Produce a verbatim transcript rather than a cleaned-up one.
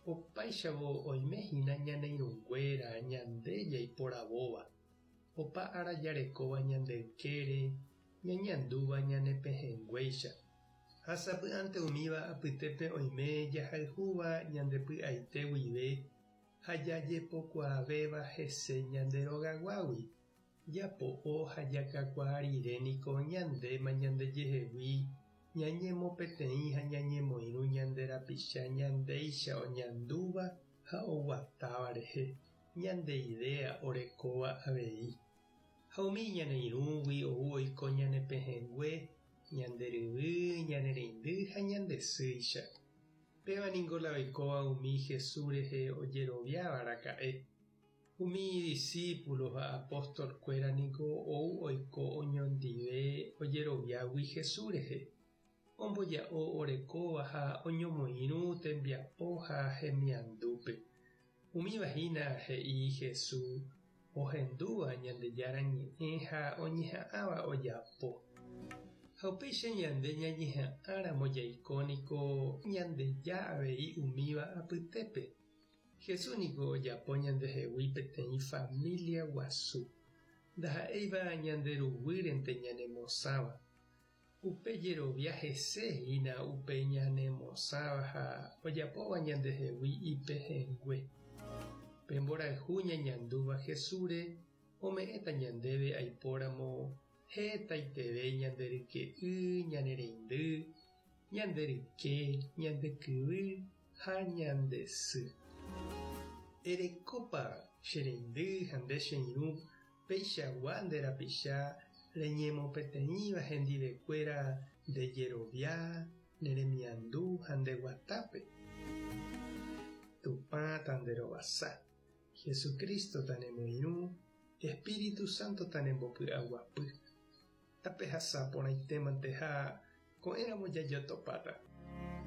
opáichavo oimehína ñaneirũnguéra ñande jaiporãvóva, opa ára jarekóva ñande ykére ñañandúva ñandepehẽnguéicha. Ha sapy'ánte umíva apytépe oime jahayhúva ñandepy'aite guive ha jajepokuaavéva hese ñande rogaguágui, japo'o ha jakakuaa riréniko ñandéma ñandejehegui ñañemopeteĩ ha ñañemoirũ ñande rapicha ñandéicha oñandúva ha oguatáva rehe ñande idea orekóva avei. Ha umi ñaneirũgui ou oiko ñandepehẽngue, ñande ryvy, ñane reindy ha ñande sýicha. Pévaniko la oikóva umi Jesús rehe ojeroviávaraka'e. Umi discípulo ha apóstolkuéra niko ou oiko oñondive ojeroviágui Jesús rehe. Omboja'o orekóva ha oñomoirũ tembiapo ha hemiandúpe. Umívahína he'i Jesús ohendúva Ñandejára ñe'ẽ ha oñeha'ãva ojapo. Ha upéicha ñande ñañeha'ãramo jaikóniko Ñandeja avei umíva apytépe. Jesús niko ojapo ñandehegui peteĩ familia guasu. Ndaha'éiva ñanderuguyrente ñanemosãva. Upe jerovia hesehína upe ñanemosãva ha ojapóva ñandehegui ipehẽngue. Pemborayhu ñañandúva Jesúsre ome'ẽta ñandéve aipóramo hetaiteve ñanderyke'y, ñanereindy, ñanderyke, ñandekyvy ha ñandesy. Erekópa che reindy ha nde che irũ péichagua nde rapicha reñemopeteĩva hendivekuéra ndejerovia, neremiandu ha ndeguatápe. Tupãta nderovasa. Jesucristo tanemoirũ, Espíritu Santo tanembopy'aguapy. Tape hasã porãitémante ha ko'ẽramo jajotopáta.